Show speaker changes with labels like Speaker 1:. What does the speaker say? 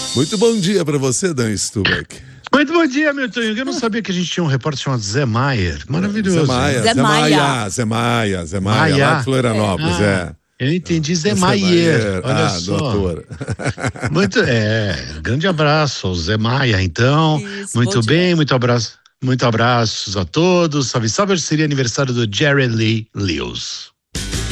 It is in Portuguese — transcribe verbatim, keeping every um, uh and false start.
Speaker 1: Muito bom dia pra você, Dan Stubach.
Speaker 2: Muito bom dia, Milton. Eu não sabia que a gente tinha um repórter chamado Zé Maier. Maravilhoso.
Speaker 1: Zé Maia,
Speaker 3: Zé
Speaker 1: Zé
Speaker 3: Maia.
Speaker 1: Maia, Zé Maia, Zé Maia,
Speaker 2: Maia.
Speaker 1: lá de Florianópolis,
Speaker 2: Ah,
Speaker 1: é.
Speaker 2: Eu entendi Zé,
Speaker 1: Zé
Speaker 2: Maier. Olha
Speaker 1: ah,
Speaker 2: só.
Speaker 1: doutor.
Speaker 2: Muito, é, grande abraço ao Zé Maia, então.
Speaker 3: Isso,
Speaker 2: Muito
Speaker 3: bom
Speaker 2: bem,
Speaker 3: dia.
Speaker 2: muito abraço. Muito abraços a todos. Salve, salve. Hoje seria aniversário do Jerry Lee Lewis.